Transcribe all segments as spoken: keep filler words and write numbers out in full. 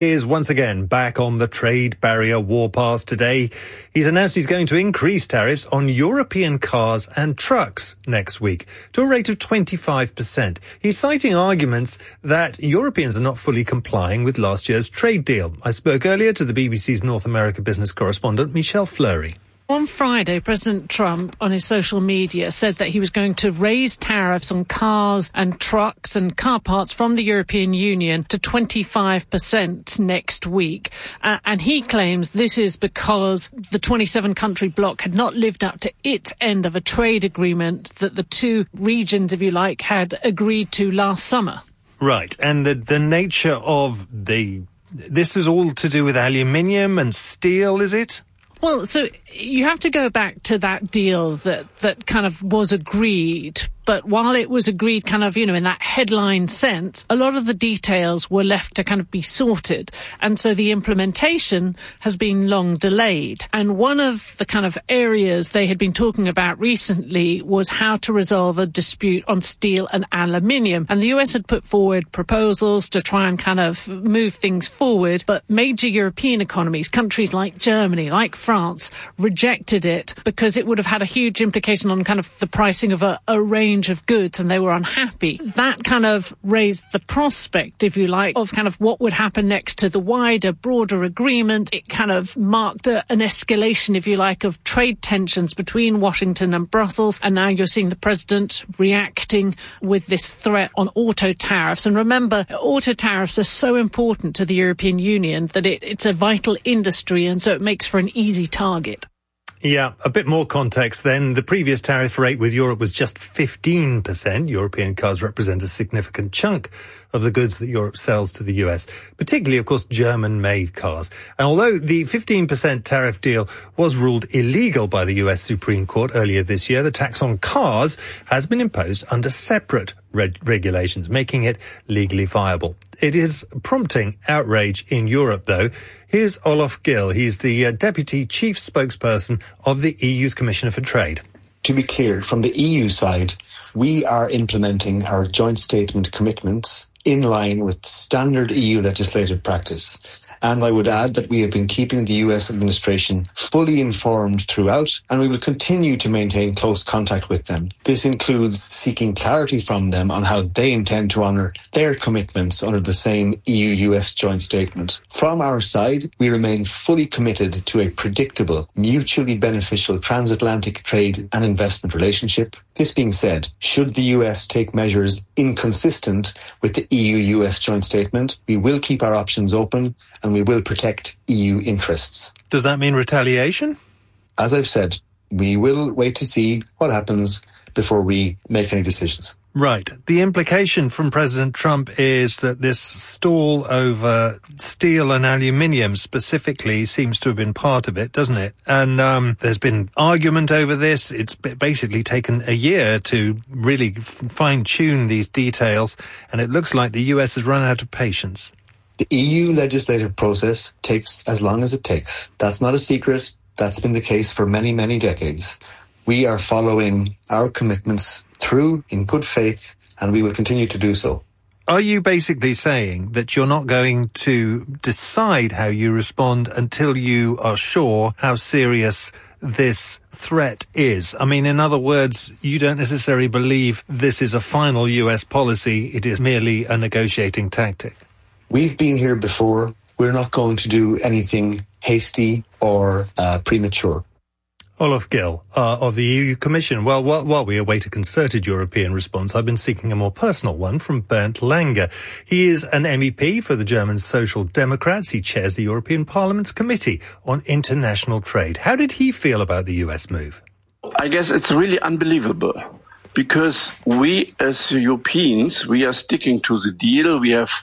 Is once again back on the trade barrier warpath today. He's announced he's going to increase tariffs on European cars and trucks next week to a rate of twenty-five percent. He's citing arguments that Europeans are not fully complying with last year's trade deal. I spoke earlier to the B B C's North America business correspondent, Michelle Fleury. On Friday, President Trump on his social media said that he was going to raise tariffs on cars and trucks and car parts from the European Union to twenty-five percent next week. Uh, and he claims this is because the twenty-seven country bloc had not lived up to its end of a trade agreement that the two regions, if you like, had agreed to last summer. Right. And the, the nature of the... This is all to do with aluminium and steel, is it? Well, so you have to go back to that deal that, that kind of was agreed. But while it was agreed kind of, you know, in that headline sense, a lot of the details were left to kind of be sorted. And so the implementation has been long delayed. And one of the kind of areas they had been talking about recently was how to resolve a dispute on steel and aluminium. And the U S had put forward proposals to try and kind of move things forward. But major European economies, countries like Germany, like France, rejected it because it would have had a huge implication on kind of the pricing of a, a range of goods, and they were unhappy. That kind of raised the prospect, if you like, of kind of what would happen next to the wider, broader agreement. It kind of marked a, an escalation, if you like, of trade tensions between Washington and Brussels, and now you're seeing the president reacting with this threat on auto tariffs. And remember, auto tariffs are so important to the European Union that it, it's a vital industry, and so it makes for an easy target. Yeah, a bit more context then. The previous tariff rate with Europe was just fifteen percent. European cars represent a significant chunk of the goods that Europe sells to the U S, particularly, of course, German-made cars. And although the fifteen percent tariff deal was ruled illegal by the U S Supreme Court earlier this year, the tax on cars has been imposed under separate reg- regulations, making it legally viable. It is prompting outrage in Europe, though. Here's Olof Gill. He's the uh, Deputy Chief Spokesperson of the E U's Commissioner for Trade. To be clear, from the E U side, we are implementing our joint statement commitments in line with standard E U legislative practice. And I would add that we have been keeping the U S administration fully informed throughout, and we will continue to maintain close contact with them. This includes seeking clarity from them on how they intend to honour their commitments under the same E U U S joint statement. From our side, we remain fully committed to a predictable, mutually beneficial transatlantic trade and investment relationship. This being said, should the U S take measures inconsistent with the E U U S joint statement, we will keep our options open and we will protect E U interests. Does that mean retaliation? As I've said, we will wait to see what happens before we make any decisions. Right. The implication from President Trump is that this stall over steel and aluminium specifically seems to have been part of it, doesn't it? And um, there's been argument over this. It's basically taken a year to really fine-tune these details, and it looks like the U S has run out of patience. The E U legislative process takes as long as it takes. That's not a secret. That's been the case for many, many decades. We are following our commitments through in good faith, and we will continue to do so. Are you basically saying that you're not going to decide how you respond until you are sure how serious this threat is? I mean, in other words, you don't necessarily believe this is a final U S policy. It is merely a negotiating tactic. We've been here before. We're not going to do anything hasty or uh, premature. Olof Gill, uh, of the E U Commission. Well, while, while we await a concerted European response, I've been seeking a more personal one from Bernd Lange. He is an M E P for the German Social Democrats. He chairs the European Parliament's Committee on International Trade. How did he feel about the U S move? I guess it's really unbelievable, because we as Europeans, we are sticking to the deal. We have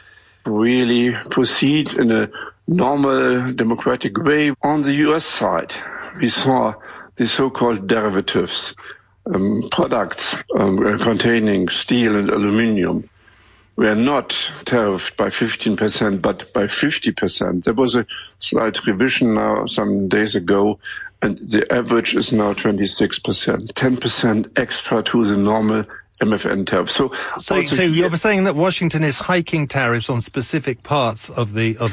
really proceed in a normal democratic way. On the U S side, we saw the so-called derivatives, um, products um, containing steel and aluminium, were not tariffed by fifteen percent, but by fifty percent. There was a slight revision now some days ago, and the average is now twenty-six percent, ten percent extra to the normal M F N tariff. So, so, so you're saying that Washington is hiking tariffs on specific parts of the of